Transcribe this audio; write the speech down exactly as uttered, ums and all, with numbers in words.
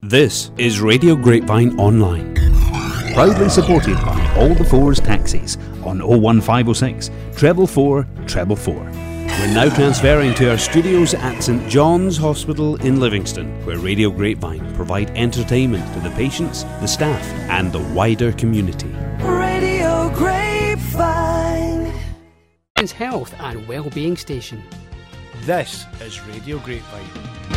This is Radio Grapevine Online, proudly supported by All the Fours Taxis on oh one five oh six, treble four, treble four. We're now transferring to our studios at St John's Hospital in Livingston, where Radio Grapevine provide entertainment to the patients, the staff and the wider community. Radio Grapevine, health and well-being station. This is Radio Grapevine.